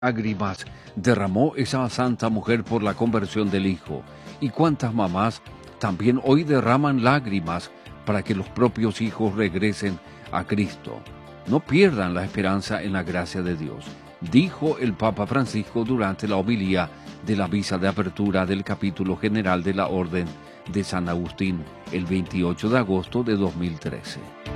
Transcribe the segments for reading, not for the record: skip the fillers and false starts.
Lágrimas derramó esa santa mujer por la conversión del Hijo. ¿Y cuántas mamás también hoy derraman lágrimas para que los propios hijos regresen a Cristo? No pierdan la esperanza en la gracia de Dios, dijo el Papa Francisco durante la homilía de la misa de apertura del capítulo general de la Orden de San Agustín el 28 de agosto de 2013.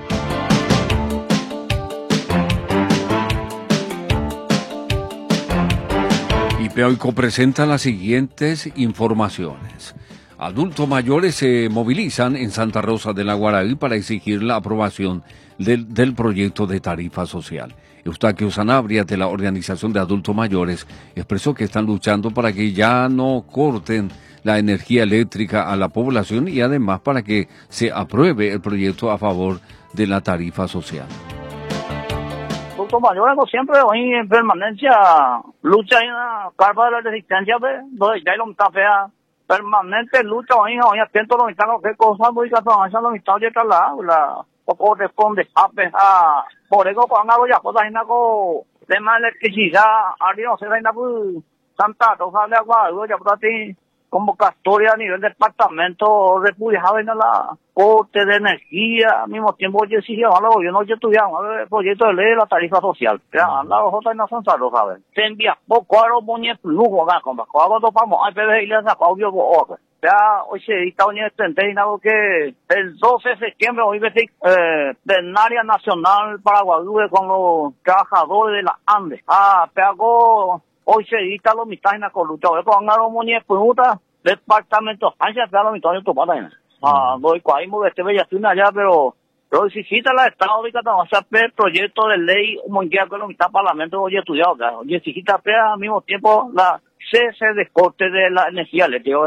IPEOICO presenta las siguientes informaciones. Adultos mayores se movilizan en Santa Rosa de la Guaraí para exigir la aprobación del proyecto de tarifa social. Eustaquio Sanabria, de la Organización de Adultos Mayores, expresó que están luchando para que ya no corten la energía eléctrica a la población y además para que se apruebe el proyecto a favor de la tarifa social. Adultos mayores siempre hoy en permanencia lucha en la carpa de la resistencia, donde ya lo está fea. Permanente lucha hoy atento a lo que están qué cosas muy capaces lo que están de la o corresponde a por eso cuando hago ya cosas en algo tema de electricidad arriba se da en Santa Rosa de Agua ya por ti convocatoria a nivel departamento repudiado en la corte de energía al mismo tiempo yo exigía a los gobiernos yo estudiamos el proyecto de ley de la tarifa social ya la otra en la Santa Rosa se envía poco a los muñecos lujo acá como cuando topamos hay PB y les apoyo ya hoy se edita hoy en algo que el 12 de septiembre hoy plenaria nacional Paraguay con los trabajadores de la Andes pegó hoy se edita los mitad en la corrupta hoy con los muñecos departamento ancia pegó los mitad de tu pata voy con ahí muy bella allá pero si cita la Estado de Cataluña el proyecto de ley mundial que lo mitad parlamento hoy estudiado hoy si cita al mismo tiempo la cese de corte de la energía eléctrica.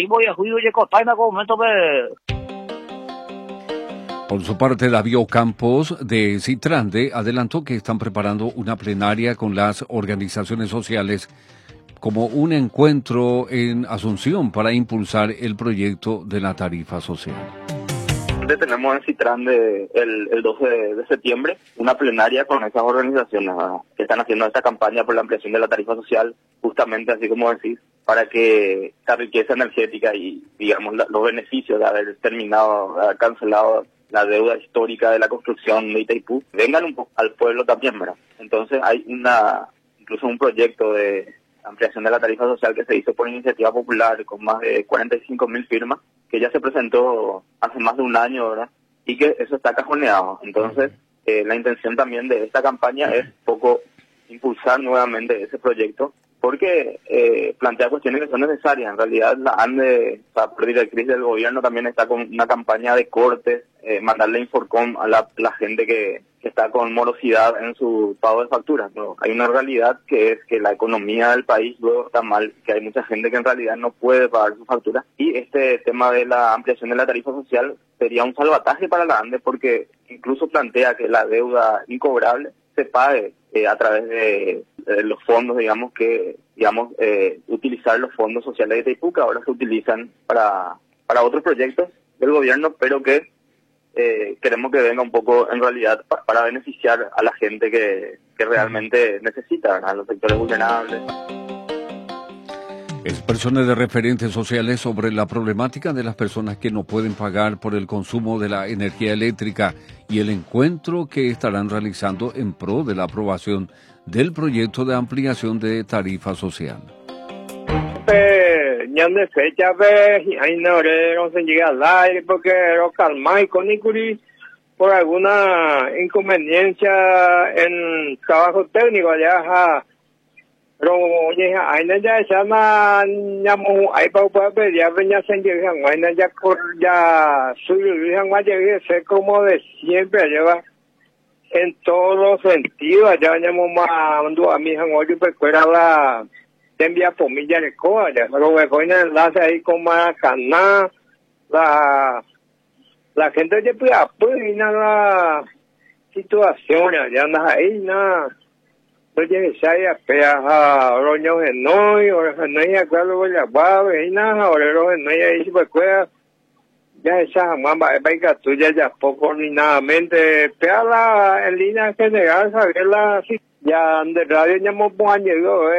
Por su parte, David Campos de Citrande adelantó que están preparando una plenaria con las organizaciones sociales como un encuentro en Asunción para impulsar el proyecto de la tarifa social. Tenemos en Citrande el 12 de septiembre una plenaria con esas organizaciones que están haciendo esta campaña por la ampliación de la tarifa social, justamente así como decís, para que esta riqueza energética y, digamos, los beneficios de haber terminado, de haber cancelado la deuda histórica de la construcción de Itaipú, vengan un poco al pueblo también, ¿verdad? Entonces hay incluso un proyecto de ampliación de la tarifa social que se hizo por iniciativa popular con más de 45.000 firmas, que ya se presentó hace más de un año, ¿verdad? Y que eso está cajoneado. Entonces, la intención también de esta campaña es un poco impulsar nuevamente ese proyecto, porque plantea cuestiones que son necesarias. En realidad, la ANDE, por directriz del gobierno, también está con una campaña de cortes, mandarle Inforcom a la gente que está con morosidad en su pago de facturas. No, hay una realidad que es que la economía del país luego está mal, que hay mucha gente que en realidad no puede pagar su factura. Y este tema de la ampliación de la tarifa social sería un salvataje para la ANDE, porque incluso plantea que la deuda incobrable se pague a través de los fondos, utilizar los fondos sociales de Itaipú, que ahora se utilizan para otros proyectos del gobierno, pero que queremos que venga un poco en realidad para beneficiar a la gente que realmente necesita, a los sectores vulnerables. Expresiones de referentes sociales sobre la problemática de las personas que no pueden pagar por el consumo de la energía eléctrica y el encuentro que estarán realizando en pro de la aprobación del proyecto de ampliación de tarifa social. Ñande fecha ahí no se llega al aire porque lo calma y con por alguna inconveniencia en trabajo técnico allá pero oye ahí no ya se llama llamo ahí para pedir venía sin llegar ahí no ya suyo se como de siempre lleva en todos los sentidos allá llamo mando a mi oye pues fuera la envía pomilla de coa, pero me ponen enlace ahí con Maracaná, la gente de pues la situación, ya andas ahí, nada, oye, se haya peaja, roño genoi, o genoi, acá luego ya va, y nada, ahora los genoi ahí pues ya esa mamba, venga tuya ya poco ni nada mente, peala en línea general, saber la ya de radio ya hemos puesto